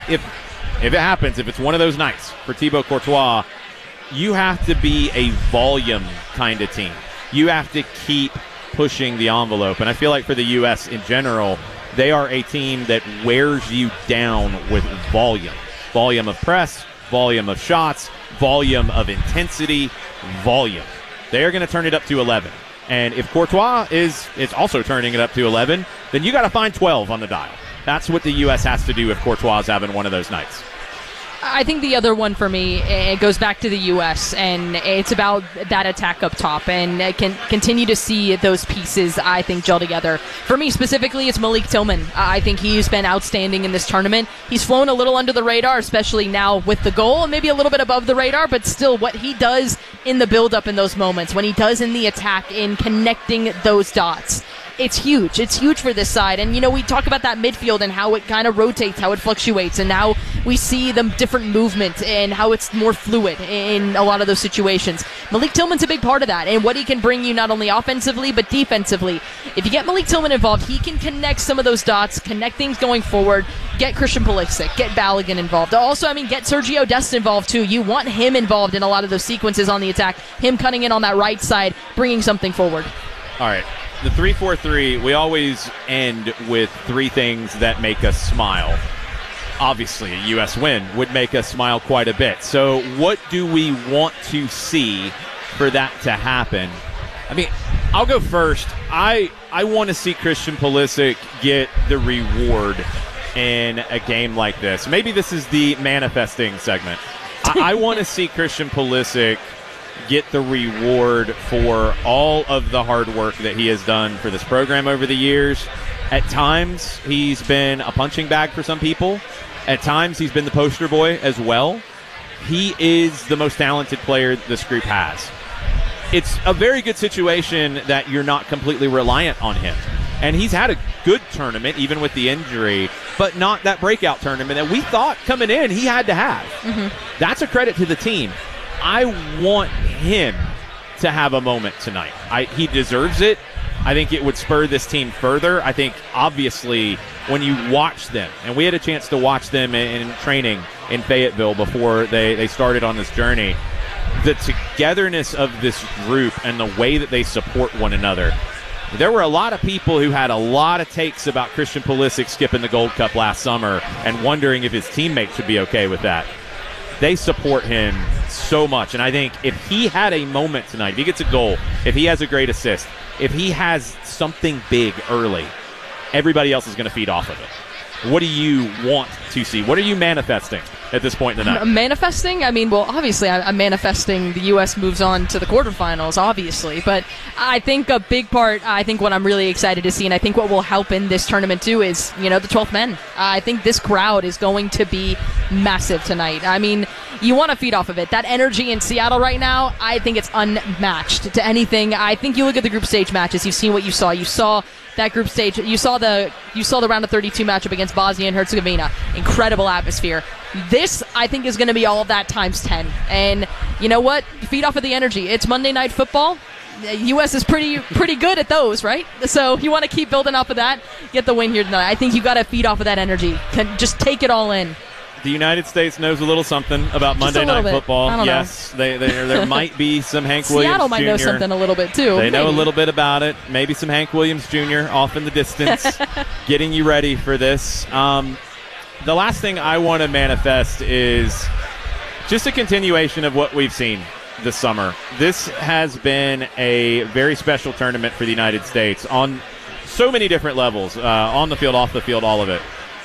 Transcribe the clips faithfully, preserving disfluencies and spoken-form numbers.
if if it happens, if it's one of those nights for Thibaut Courtois, you have to be a volume kind of team. You have to keep pushing the envelope. And I feel like for the U S in general, they are a team that wears you down with volume. Volume of press, volume of shots, volume of intensity, volume. They are going to turn it up to eleven. And if Courtois is, is also turning it up to eleven, then you got to find twelve on the dial. That's what the U S has to do if Courtois is having one of those nights. I think the other one for me, it goes back to the U S, and it's about that attack up top, and can continue to see those pieces, I think, gel together. For me specifically, it's Malik Tillman. I think he's been outstanding in this tournament. He's flown a little under the radar, especially now with the goal, maybe a little bit above the radar, but still what he does in the build-up in those moments, when he does in the attack, in connecting those dots. It's huge. It's huge for this side. And, you know, we talk about that midfield and how it kind of rotates, how it fluctuates, and how we see the different movement and how it's more fluid in a lot of those situations. Malik Tillman's a big part of that, and what he can bring you not only offensively but defensively. If you get Malik Tillman involved, he can connect some of those dots, connect things going forward, get Christian Pulisic, get Balogun involved. Also, I mean, get Sergio Dest involved, too. You want him involved in a lot of those sequences on the attack, him cutting in on that right side, bringing something forward. All right. The three four three, we always end with three things that make us smile. Obviously, a U S win would make us smile quite a bit. So what do we want to see for that to happen? I mean, I'll go first. I I want to see Christian Pulisic get the reward in a game like this. Maybe this is the manifesting segment. I, I want to see Christian Pulisic get the reward for all of the hard work that he has done for this program over the years. At times, he's been a punching bag for some people. At times, he's been the poster boy as well. He is the most talented player this group has. It's a very good situation that you're not completely reliant on him. And he's had a good tournament, even with the injury, but not that breakout tournament that we thought coming in he had to have. Mm-hmm. That's a credit to the team. I want him to have a moment tonight. I, he deserves it. I think it would spur this team further. I think, obviously, when you watch them, and we had a chance to watch them in, in training in Fayetteville before they, they started on this journey, the togetherness of this group and the way that they support one another. There were a lot of people who had a lot of takes about Christian Pulisic skipping the Gold Cup last summer and wondering if his teammates should be okay with that. They support him so much, and I think if he had a moment tonight, if he gets a goal, if he has a great assist, if he has something big early, everybody else is going to feed off of it. What do you want to see? What are you manifesting at this point in the night? Manifesting? I mean, well, obviously, I'm manifesting the U S moves on to the quarterfinals, obviously. But I think a big part, I think what I'm really excited to see, and I think what will help in this tournament, too, is, you know, the twelfth men. I think this crowd is going to be massive tonight. I mean, you want to feed off of it. That energy in Seattle right now, I think it's unmatched to anything. I think you look at the group stage matches, you've seen what you saw. You saw that group stage. You saw the you saw the round of thirty-two matchup against Bosnia and Herzegovina. Incredible atmosphere. This, I think, is going to be all of that times ten. And you know what? Feed off of the energy. It's Monday Night Football. The U S is pretty pretty good at those, right? So you want to keep building off of that. Get the win here tonight. I think you got to feed off of that energy. Can just take it all in. The United States knows a little something about Monday Night bit. Football. I don't yes, they, they, there might be some Hank Williams Seattle might Junior know something a little bit, too. They know Maybe. a little bit about it. Maybe some Hank Williams Junior off in the distance, getting you ready for this. Um, the last thing I want to manifest is just a continuation of what we've seen this summer. This has been a very special tournament for the United States on so many different levels, uh, on the field, off the field, all of it.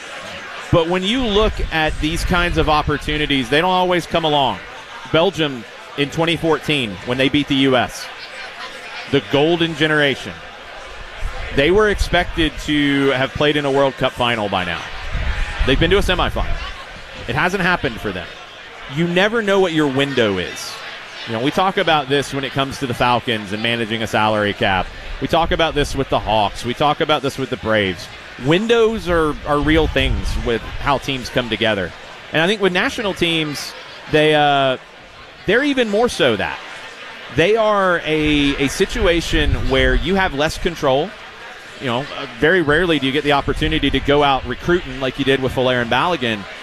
But when you look at these kinds of opportunities, they don't always come along. Belgium in twenty fourteen, when they beat the U S, the golden generation, they were expected to have played in a World Cup final by now. They've been to a semifinal. It hasn't happened for them. You never know what your window is. You know, we talk about this when it comes to the Falcons and managing a salary cap. We talk about this with the Hawks. We talk about this with the Braves. Windows are, are real things with how teams come together. And I think with national teams, they, uh, they're even more so that. They are a, a situation where you have less control. You know, very rarely do you get the opportunity to go out recruiting like you did with Folarin Balogun.